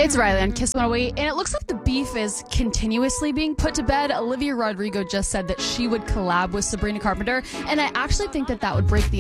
It's Riley on Kiss 108, and it looks like the beef is continuously being put to bed. Olivia Rodrigo just said that she would collab with Sabrina Carpenter, and I actually think that that would break the